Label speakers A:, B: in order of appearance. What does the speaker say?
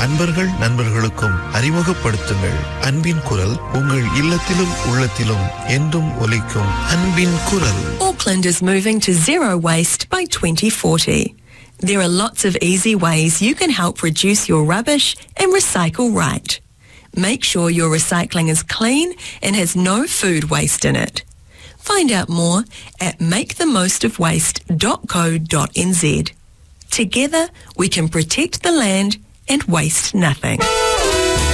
A: அன்பர்கள் நண்பர்களுக்கும் அறிமுகப்படுத்துங்கள். அன்பின் குரல் உங்கள் இல்லத்திலும் உள்ளத்திலும் என்றும் ஒலிக்கும் அன்பின் குரல்.
B: Auckland is moving to zero waste by 2040. There are lots of easy ways you can help reduce your rubbish and recycle right. Make sure your recycling is clean and has no food waste in it. Find out more at makethemostofwaste.co.nz. Together we can protect the land and waste nothing.